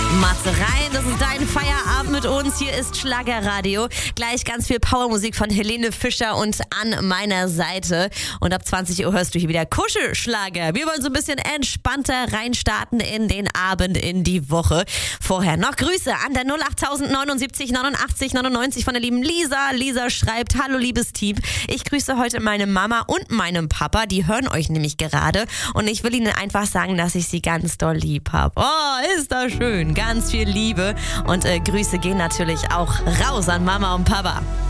Matze rein, das ist dein Feierabend mit uns. Hier ist Schlagerradio. Gleich ganz viel Powermusik von Helene Fischer und an meiner Seite. Und ab 20 Uhr hörst du hier wieder Kuschelschlager. Wir wollen so ein bisschen entspannter reinstarten in den Abend, in die Woche. Vorher noch Grüße an der 08000 79 89 99 von der lieben Lisa. Lisa schreibt: Hallo liebes Team, ich grüße heute meine Mama und meinen Papa. Die hören euch nämlich gerade. Und ich will ihnen einfach sagen, dass ich sie ganz doll lieb habe. Oh, ist das schön. Ganz viel Liebe und Grüße gehen natürlich auch raus an Mama und Papa.